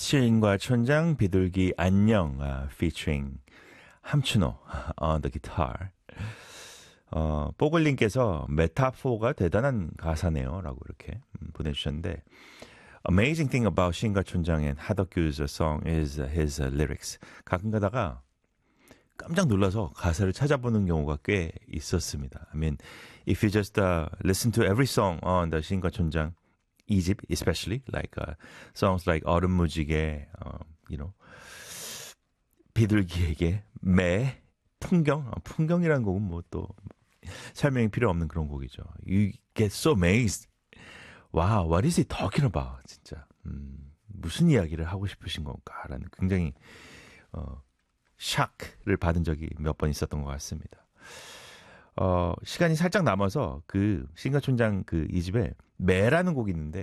시인과 촌장 비둘기 안녕 featuring 함춘호 on the guitar. 뽀글님께서 메타포가 대단한 가사네요 라고 이렇게 보내주셨는데 Amazing thing about 시인과 촌장 and 하덕규's song is his lyrics. 가끔 가다가 깜짝 놀라서 가사를 찾아보는 경우가 꽤 있었습니다. I mean, if you just listen to every song on the 시인과 촌장 Egypt, especially like songs like 얼음 무지개, you know, 비둘기에게 매, 풍경, 풍경이라는 곡은 뭐 또 설명이 필요 없는 그런 곡이죠. You get so amazed. Wow, what is he talking about? 진짜 무슨 이야기를 하고 싶으신 건가라는 굉장히 샥을 받은 적이 몇 번 있었던 것 같습니다. 시간이 살짝 남아서 그 신가촌장 그 이 집에 매라는 곡이 있는데